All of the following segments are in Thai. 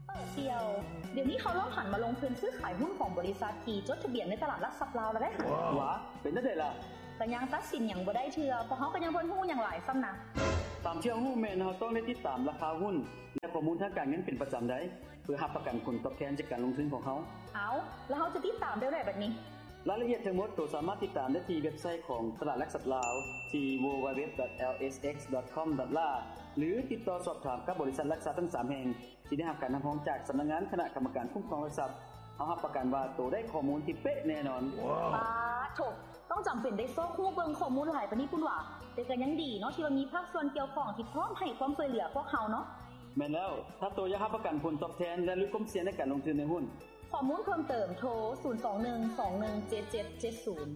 เสี่ยวเดี๋ยวนี้เขาเริ่มหันมาลงทุนซื้อขายหุ้นของบริษัทที่จดทะเบียนในตลาดหลักทรัพย์ลาวแล้วเด้หวาเป็นจังได๋ล่ะก็ยังตัดสินหยังบ่ได้เทื่อเพราะเฮาก็ยังบ่รู้หยังหลายซ้ำนะตามที่ฮู้แม่นเฮาต้องได้ติดตามราคาหุ้นและข้อมูลทางการเงินเป็นประจำได้เพื่อรับประกันผลตอบแทนจากการลงทุนของเฮาแล้วเฮาจะติดตามได้บัดนี้รายละเอียดทั้งหมดตัวสามารถติดตามได้ที่เว็บไซต์ของตลาดหลักทรัพย์ลาวที่ www.lsx.com.la หรือติดต่อสอบถามกับบริษัทหลักทรัพย์ทั้ง3แห่งที่ได้รับการรับรองจากสำนักงานคณะกรรมการคุ้มครองหลักทรัพย์เฮารับประกันว่าตัวได้ข้อมูลที่เป๊ะแน่นอนโถต้องจำเป็นได้ซอกฮู้เบิ่งข้อมูลหลายปานนี้พุ่นว่าแต่ก็ยังดีเนาะที่ว่ามีภาคส่วนเกี่ยวข้องที่พร้อมให้ความช่วยเหลือพวกเฮาเนาะแม่นแล้วถ้าตัวอยากรับประกันผลตอบแทนและลดความเสี่ยงในการลงทุนในหุ้นข้อมูลเพิ่มเติมโทร021217770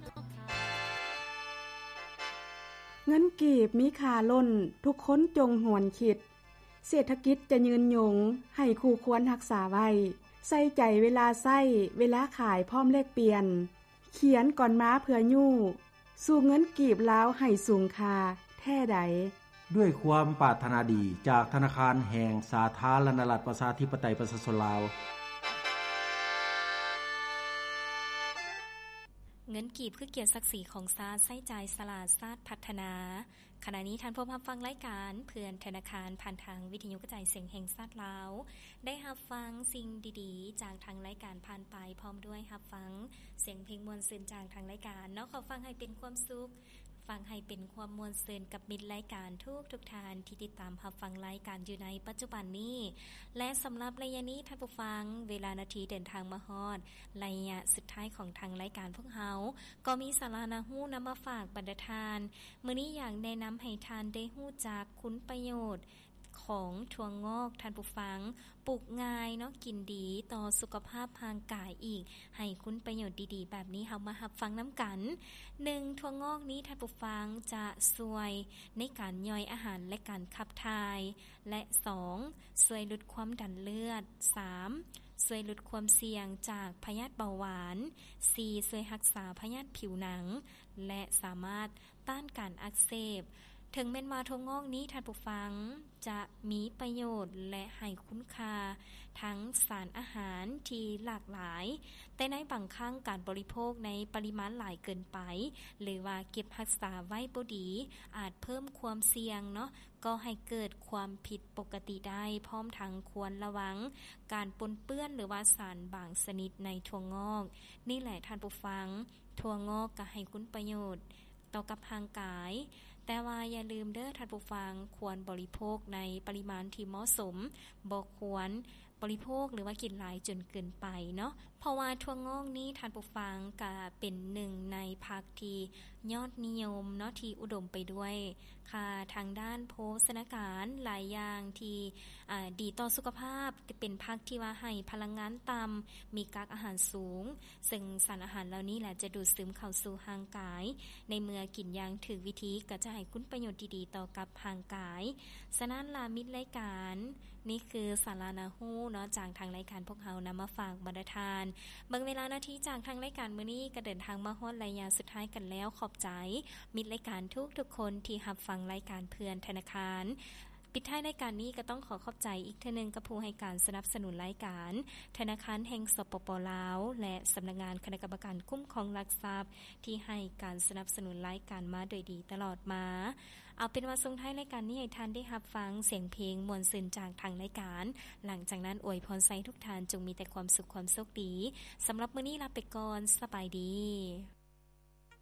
เงินกีบมีค่าล้นทุกคนจงหวนคิดเศรษฐกิจจะยืนยงให้คู่ควรรักษาไว้ใส่ใจเวลาใช้เวลาขายพร้อมเลขเปลี่ยนเขียนก่อนม้าเพื่อยู้สู่เงินกีบลาวให้สูงค่าแท้ใดด้วยความปรารถนาดีจากธนาคารแห่งสาธารณรัฐประชาธิปไตยประชาชนลาวเงินกีบคือเกียรติศักดิ์ศรีของชาติใช้ใจสลาดชาติพัฒนาขณะนี้ท่านผู้รับฟังรายการเพื่อนธนาคารผ่านทางวิทยุกระจายเสียงแห่งชาติลาวได้รับฟังสิ่งดีๆจากทางรายการผ่านไปพร้อมด้วยรับฟังเสียงเพลงม่วนซื่นจากทางรายการเนาะขอฟังให้เป็นความสุขฟังให้เป็นความม่วนซื่นกับมิตรรายการทุกท่านที่ติดตามรับฟังรายการอยู่ในปัจจุบันนี้และสำหรับระยะนี้ท่านผู้ฟังเวลานาทีเดินทางมาฮอดระยะสุดท้ายของทางรายการพวกเฮาก็มีสาระน่าฮู้นำมาฝากบรรดาทานมื้อนี้อยากแนะนำให้ทานได้ฮู้จักคุณประโยชน์ของถั่วงอกท่านผู้ฟังปลูกง่ายเนาะกินดีต่อสุขภาพร่างกายอีกให้คุณประโยชน์ดีๆแบบนี้เฮามารับฟังนํากัน1ถั่วงอกนี้ท่านผู้ฟังจะช่วยในการย่อยอาหารและการขับถ่ายและ2ช่วยลดความดันเลือด3ช่วยลดความเสี่ยงจากพยาธิเบาหวาน4ช่วยรักษาพยาธิผิวหนังและสามารถต้านการอักเสบถึงแม้ว่าถั่วงอกนี้ท่านผู้ฟังจะมีประโยชน์และให้คุณค่าทั้งสารอาหารที่หลากหลายแต่ในบางครั้งการบริโภคในปริมาณหลายเกินไปหรือว่าเก็บรักษาไว้บ่ดีอาจเพิ่มความเสี่ยงเนาะก็ให้เกิดความผิดปกติได้พร้อมทั้งควรระวังการปนเปื้อนหรือว่าสารบางชนิดในถั่วงอกนี่แหละท่านผู้ฟังถั่วงอกก็ให้คุณประโยชน์ต่อกับร่างกายแต่ว่าอย่าลืมเด้อท่านผู้ฟังควรบริโภคในปริมาณที่เหมาะสมบ่ควรบริโภคหรือว่ากินหลายจนเกินไปเนาะเพราะว่าถั่วงอกนี้ท่านผู้ฟังก็เป็นหนึ่งในผักที่ยอดนิยมเนาะที่อุดมไปด้วยค่ะทางด้านโภชนาการหลายอย่างที่ดีต่อสุขภาพเป็นผักที่ว่าให้พลังงานต่ำมีกากอาหารสูงซึ่งสารอาหารเหล่านี้แหละจะดูดซึมเข้าสู่ร่างกายในเมื่อกินอย่างถูกวิธีก็จะให้คุณประโยชน์ดีๆต่อกับร่างกายฉะนั้นลามิตรรายการนี่คือสาระน่าฮู้เนาะจากทางรายการพวกเฮานำมาฝากบรรดาทานเบิ่งเวลานาทีจากทางรายการมื้อนี้ก็เดินทางมาฮอดระยะสุดท้ายกันแล้วขอบใจมิตรรายการทุกๆคนที่รับฟังรายการเพื่อนธนาคารปิดท้ายรายการนี้ก็ต้องขอบใจอีกเทื่อนึงกับผู้ให้การสนับสนุนรายการธนาคารแห่งสปป.ลาวและสำนักงานคณะกรรมการคุ้มครองหลักทรัพย์ที่ให้การสนับสนุนรายการมาโดยดีตลอดมาเอาเป็นว่าส่งท้ายรายการนี้ให้ท่านได้รับฟังเสียงเพลงม่วนซื่นจากทางรายการหลังจากนั้นอวยพรใส่ทุกท่านจงมีแต่ความสุขความโชคดีสำหรับมื้อนี้ลาไปก่อนสบายดี